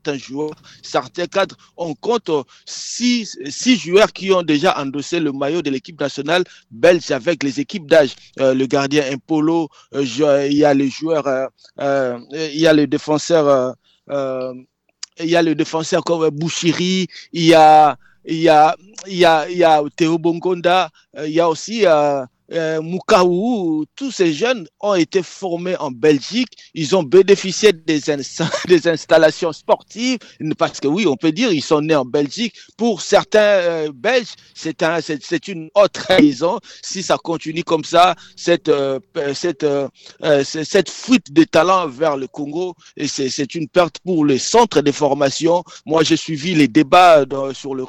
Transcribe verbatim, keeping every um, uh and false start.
certains joueurs, certains cadres. On compte euh, six, six joueurs qui ont déjà endossé le maillot de l'équipe nationale belge avec les équipes d'âge. Euh, le gardien Impolo, euh, il y a les joueurs, euh, euh, il y a le défenseur, euh, euh, il y a le défenseur comme Bouchiri, il y a, il y a, il y a, il y a Théo Bongonda, euh, il y a aussi euh, euh, Moukaou. Tous ces jeunes ont été formés en Belgique. Ils ont bénéficié des, insta- des installations sportives parce que oui, on peut dire ils sont nés en Belgique. Pour certains euh, Belges, c'est un, c'est, c'est une haute trahison. Si ça continue comme ça, cette, euh, cette, euh, euh, cette fuite de talent vers le Congo, et c'est, c'est une perte pour les centres de formation. Moi, j'ai suivi les débats dans, sur le